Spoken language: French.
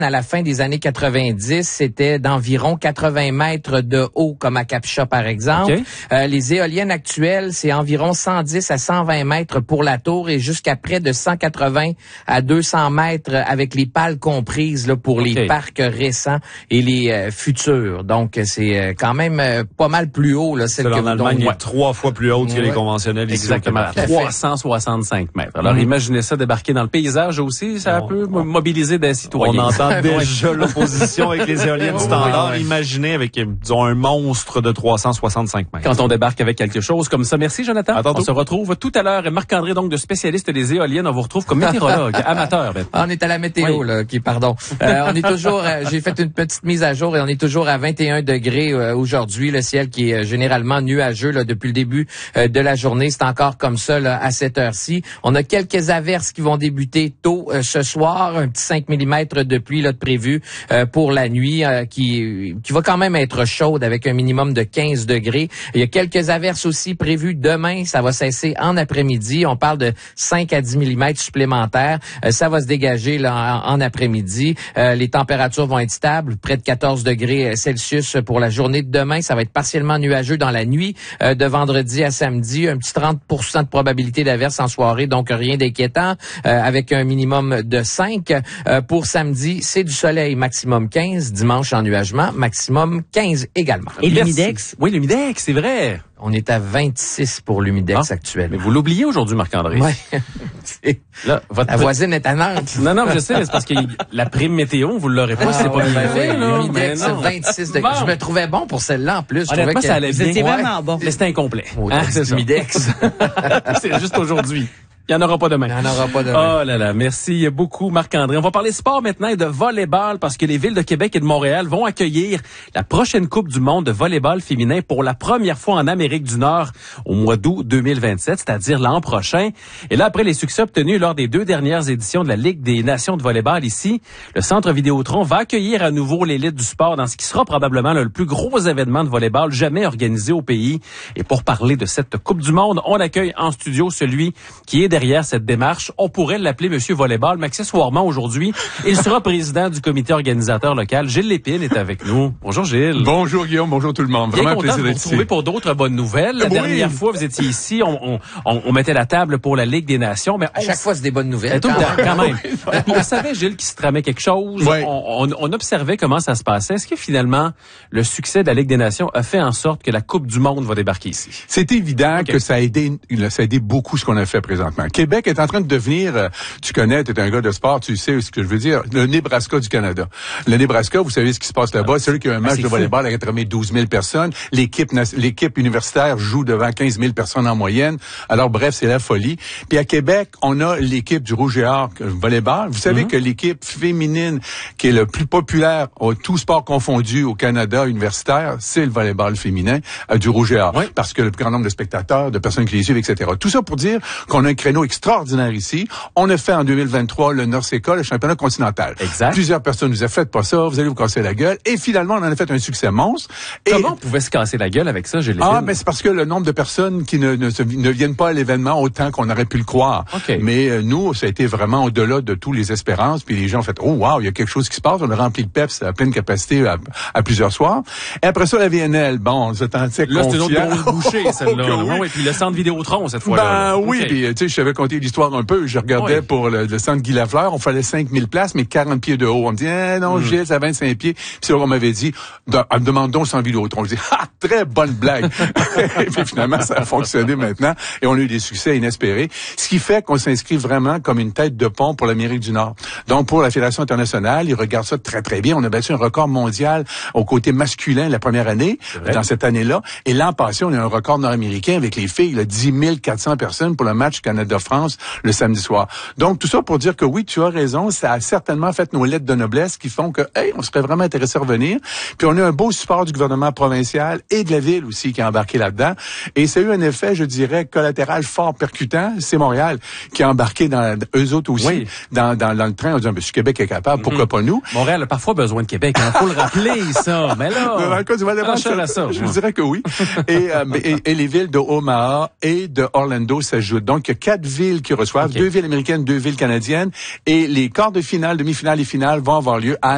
à la fin des années 90, c'était d'environ 80 mètres de haut, comme à Capcha, par exemple. Okay. Les éoliennes actuelles, c'est environ 110 à 120 mètres pour la tour et jusqu'à près de 180 à 200 mètres avec les pales comprises là, pour les parcs récents et les futurs. Donc, c'est quand même pas mal plus haut. Là, celle en Allemagne est 3 fois plus haute que les conventionnels. Exactement, 365 mètres. Alors, imaginez ça débarquer dans le paysage aussi, ça peut mobiliser des citoyens. On entend déjà l'opposition avec les éoliennes standards. Imaginez avec, disons, un monstre de 365 mètres. Quand on débarque avec quelque chose comme ça. Merci, Jonathan. On se retrouve tout à l'heure. Marc-André, donc, de spécialiste des éoliennes. On vous retrouve comme météorologue, amateur. On est à la météo, là, pardon. On est toujours, j'ai fait une petite mise à jour et on est toujours à 21 degrés aujourd'hui. Le ciel qui est généralement nuageux là, depuis le début de la journée. C'est encore comme ça là, à cette heure-ci. On a quelques averses qui vont débuter tôt ce soir. Un petit 5 mm de pluie là, de prévu pour la nuit qui va quand même être chaude avec un minimum de 15 degrés. Il y a quelques averses aussi prévues demain. Ça va cesser en après-midi. On parle de 5 à 10 mm supplémentaires. Ça va se dégager là, en après-midi. Les températures vont être stables, près de 14 degrés Celsius pour la journée de demain. Ça va être partiellement nuageux dans la nuit de vendredi à samedi. Un petit 30% de probabilité d'averse en soirée, donc rien d'inquiétant, avec un minimum de 5. Pour samedi, c'est du soleil, maximum 15. Dimanche, ennuagement, maximum 15 également. Et l'humidex? Oui, l'humidex, c'est vrai. On est à 26 pour l'humidex actuel. Mais vous l'oubliez aujourd'hui, Marc-André. Oui. La voisine est à Nantes. Non, je sais, mais c'est parce que la prime météo, vous l'aurez pas, c'est pas bien. L'humidex, 26 degrés. Je me trouvais bon pour celle-là, en plus. Honnêtement, ça allait bien. C'était vraiment bon. Mais c'était incomplet. C'est l'humidex. C'est juste aujourd'hui. Il n'y en aura pas demain. Il n'y en aura pas demain. Oh là là, merci beaucoup Marc-André. On va parler sport maintenant et de volleyball parce que les villes de Québec et de Montréal vont accueillir la prochaine Coupe du monde de volleyball féminin pour la première fois en Amérique du Nord au mois d'août 2027, c'est-à-dire l'an prochain. Et là, après les succès obtenus lors des 2 dernières éditions de la Ligue des nations de volleyball ici, le Centre Vidéotron va accueillir à nouveau l'élite du sport dans ce qui sera probablement le plus gros événement de volleyball jamais organisé au pays. Et pour parler de cette Coupe du monde, on accueille en studio celui qui est derrière cette démarche. On pourrait l'appeler Monsieur Volleyball, mais accessoirement aujourd'hui, il sera président du comité organisateur local. Gilles Lépine est avec nous. Bonjour Gilles. Bonjour Guillaume, bonjour tout le monde. Vraiment un plaisir d'être ici. Vous retrouver pour d'autres bonnes nouvelles. La dernière fois, vous étiez ici, on mettait la table pour la Ligue des Nations, mais à chaque fois, c'est des bonnes nouvelles. Quand même. On savait, Gilles, qu'il se tramait quelque chose. Oui. On observait comment ça se passait. Est-ce que finalement, le succès de la Ligue des Nations a fait en sorte que la Coupe du monde va débarquer ici? C'est évident que ça a aidé beaucoup ce qu'on a fait présentement. Québec est en train de devenir, tu connais, tu es un gars de sport, tu sais ce que je veux dire, le Nebraska du Canada. Le Nebraska, vous savez ce qui se passe là-bas, c'est celui qui a un match de volleyball avec 12 000 personnes. L'équipe universitaire joue devant 15 000 personnes en moyenne. Alors bref, c'est la folie. Puis à Québec, on a l'équipe du Rouge et Or volleyball. Vous savez que l'équipe féminine qui est le plus populaire, tous sports confondus au Canada universitaire, c'est le volleyball féminin du Rouge et Or. Oui. Parce que le plus grand nombre de spectateurs, de personnes qui les suivent, etc. Tout ça pour dire qu'on a un créneau extraordinaire ici. On a fait en 2023 le NORCECA, le championnat continental. Exact. Plusieurs personnes nous ont fait pas ça, vous allez vous casser la gueule. Et finalement, on en a fait un succès monstre. Comment on pouvait se casser la gueule avec ça, Gilles? Mais c'est parce que le nombre de personnes qui ne viennent pas à l'événement autant qu'on aurait pu le croire. Okay. Mais nous, ça a été vraiment au-delà de toutes les espérances. Puis les gens ont fait, oh wow, il y a quelque chose qui se passe. On a rempli le PEPS à pleine capacité à plusieurs soirs. Et après ça, la VNL, bon, on s'attendait là, c'est une autre grosse bouchée, celle-là. Oui. Puis le centre Vidéotron, cette fois-là. Oui, puis tu sais, je t'avais conté l'histoire un peu. Je regardais pour le centre Guy Lafleur, on fallait 5000 places, mais 40 pieds de haut. On me dit, non, Gilles, c'est à 25 pieds. Puis c'est là qu'on m'avait dit, demandons le centre Vidéotron. Je dis, très bonne blague. Et puis finalement, ça a fonctionné maintenant. Et on a eu des succès inespérés. Ce qui fait qu'on s'inscrit vraiment comme une tête de pont pour l'Amérique du Nord. Donc, pour la Fédération internationale, ils regardent ça très, très bien. On a battu un record mondial au côté masculin la première année, dans cette année-là. Et l'an passé, on a un record nord-américain avec les filles, 10 400 personnes pour le match Canada-France le samedi soir. Donc, tout ça pour dire que oui, tu as raison, ça a certainement fait nos lettres de noblesse qui font que, on serait vraiment intéressé à revenir. Puis on a un beau support du gouvernement provincial et de la ville aussi qui a embarqué là-dedans. Et ça a eu un effet, je dirais, collatéral fort percutant. C'est Montréal qui a embarqué eux autres aussi dans le train en disant, si Québec est capable, pourquoi pas nous? Montréal a parfois besoin de Québec, faut le rappeler, ça. Mais là, dans le cas du volleyball, je dirais que oui. Et les villes de Omaha et de Orlando s'ajoutent. Donc, il y a 4 villes qui reçoivent, 2 villes américaines, 2 villes canadiennes. Et les quarts de finale, demi-finale et finale vont avoir lieu à